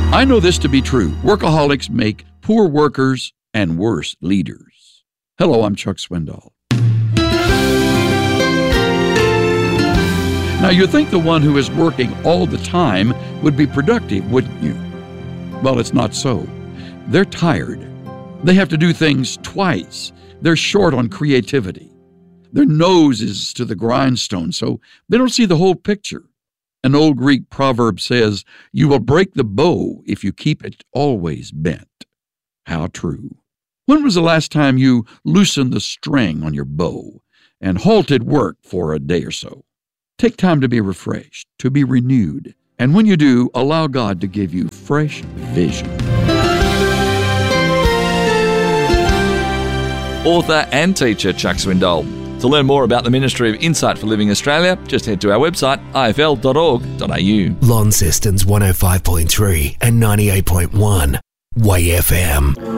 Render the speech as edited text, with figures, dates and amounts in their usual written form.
I know this to be true. Workaholics make poor workers and worse leaders. Hello, I'm Chuck Swindoll. Now, you'd think the one who is working all the time would be productive, wouldn't you? Well, it's not so. They're tired. They have to do things twice. They're short on creativity. Their nose is to the grindstone, so they don't see the whole picture. An old Greek proverb says, "You will break the bow if you keep it always bent." How true. When was the last time you loosened the string on your bow and halted work for a day or so? Take time to be refreshed, to be renewed, and when you do, allow God to give you fresh vision. Author and teacher Chuck Swindoll. To learn more about the Ministry of Insight for Living Australia, just head to our website, ifl.org.au. Launceston's 105.3 and 98.1 Way FM.